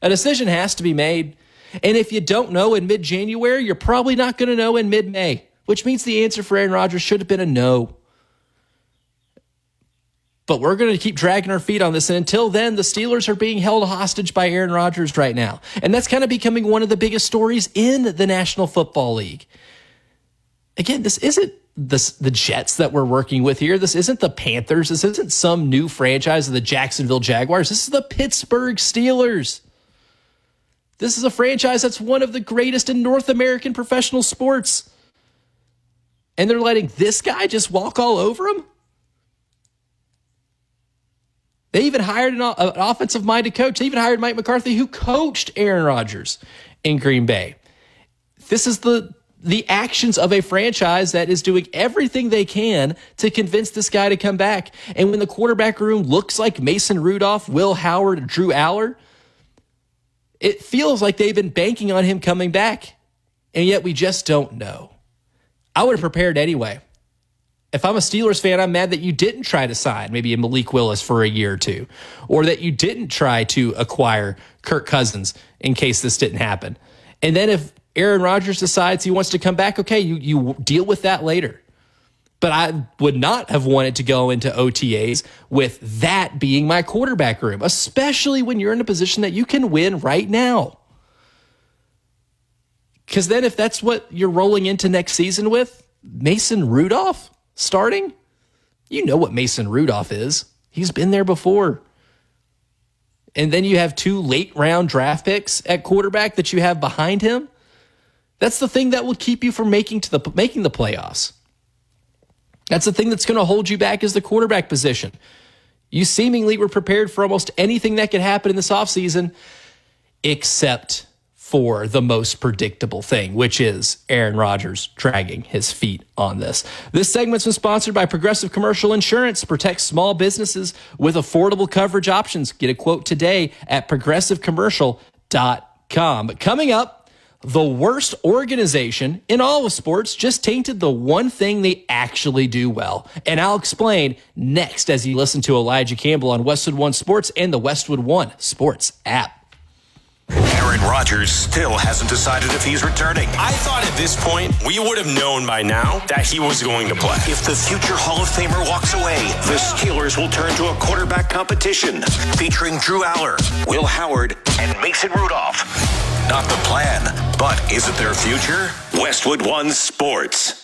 A decision has to be made. And if you don't know in mid-January, you're probably not going to know in mid-May, which means the answer for Aaron Rodgers should have been a no. But we're going to keep dragging our feet on this. And until then, the Steelers are being held hostage by Aaron Rodgers right now. And that's kind of becoming one of the biggest stories in the National Football League. Again, this isn't the Jets that we're working with here. This isn't the Panthers. This isn't some new franchise of the Jacksonville Jaguars. This is the Pittsburgh Steelers. This is a franchise that's one of the greatest in North American professional sports. And they're letting this guy just walk all over them? They even hired an offensive-minded coach. They even hired Mike McCarthy, who coached Aaron Rodgers in Green Bay. This is the actions of a franchise that is doing everything they can to convince this guy to come back. And when the quarterback room looks like Mason Rudolph, Will Howard, Drew Aller, it feels like they've been banking on him coming back. And yet we just don't know. I would have prepared anyway. If I'm a Steelers fan, I'm mad that you didn't try to sign maybe a Malik Willis for a year or two, or that you didn't try to acquire Kirk Cousins in case this didn't happen. And then if Aaron Rodgers decides he wants to come back, okay, you deal with that later. But I would not have wanted to go into OTAs with that being my quarterback room, especially when you're in a position that you can win right now. Because then if that's what you're rolling into next season with, Mason Rudolph starting, you know what Mason Rudolph is. He's been there before. And then you have 2 late-round draft picks at quarterback that you have behind him. That's the thing that will keep you from making the playoffs. That's the thing that's going to hold you back is the quarterback position. You seemingly were prepared for almost anything that could happen in this offseason, except for the most predictable thing, which is Aaron Rodgers dragging his feet on this. This segment's been sponsored by Progressive Commercial Insurance. Protect small businesses with affordable coverage options. Get a quote today at progressivecommercial.com. But coming up, the worst organization in all of sports just tainted the one thing they actually do well. And I'll explain next as you listen to Elijah Campbell on Westwood One Sports and the Westwood One Sports app. Aaron Rodgers still hasn't decided if he's returning. I thought at this point, we would have known by now that he was going to play. If the future Hall of Famer walks away, the Steelers will turn to a quarterback competition featuring Drew Aller, Will Howard, and Mason Rudolph. Not the plan, but is it their future? Westwood One Sports.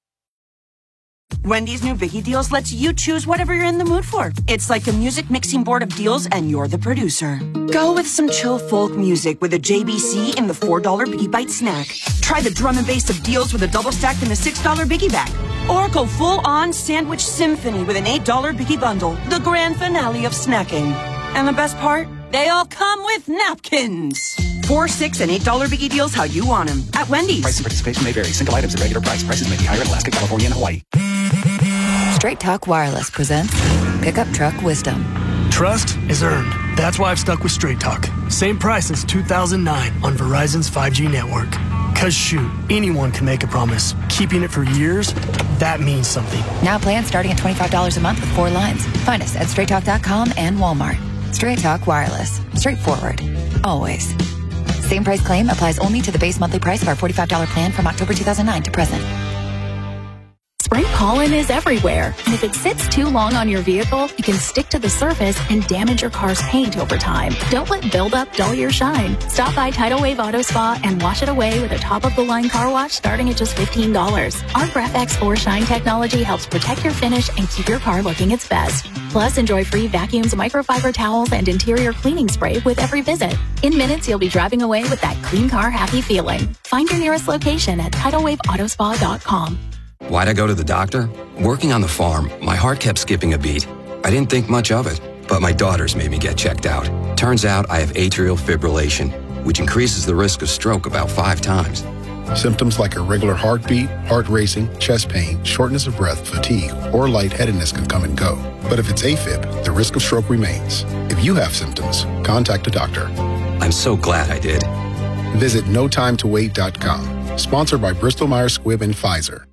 Wendy's new Biggie Deals lets you choose whatever you're in the mood for. It's like a music mixing board of deals, and you're the producer. Go with some chill folk music with a JBC in the $4 Biggie Bite snack. Try the drum and bass of deals with a double stack in the $6 Biggie Bag. Or go full-on sandwich symphony with an $8 Biggie Bundle, the grand finale of snacking. And the best part? They all come with napkins. $4, $6, and $8 Biggie Deals how you want them at Wendy's. Price and participation may vary. Single items at regular price. Prices may be higher in Alaska, California, and Hawaii. Straight Talk Wireless presents Pickup Truck Wisdom. Trust is earned. That's why I've stuck with Straight Talk. Same price since 2009 on Verizon's 5G network. Cause shoot, anyone can make a promise. Keeping it for years, that means something. Now plans starting at $25 a month with 4 lines. Find us at straighttalk.com and Walmart. Straight Talk Wireless. Straightforward. Always. Same price claim applies only to the base monthly price of our $45 plan from October 2009 to present. Spring pollen is everywhere, and if it sits too long on your vehicle, it can stick to the surface and damage your car's paint over time. Don't let buildup dull your shine. Stop by Tidal Wave Auto Spa and wash it away with a top-of-the-line car wash starting at just $15. Our GraphX 4 Shine technology helps protect your finish and keep your car looking its best. Plus, enjoy free vacuums, microfiber towels, and interior cleaning spray with every visit. In minutes, you'll be driving away with that clean car happy feeling. Find your nearest location at TidalWaveAutospa.com. Why'd I go to the doctor? Working on the farm, my heart kept skipping a beat. I didn't think much of it, but my daughters made me get checked out. Turns out I have atrial fibrillation, which increases the risk of stroke about 5 times. Symptoms like irregular heartbeat, heart racing, chest pain, shortness of breath, fatigue, or lightheadedness can come and go. But if it's AFib, the risk of stroke remains. If you have symptoms, contact a doctor. I'm so glad I did. Visit notimetowait.com. Sponsored by Bristol-Myers Squibb and Pfizer.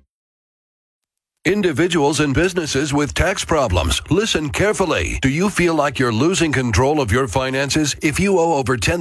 Individuals and businesses with tax problems, listen carefully. Do you feel like you're losing control of your finances? If you owe over $10,000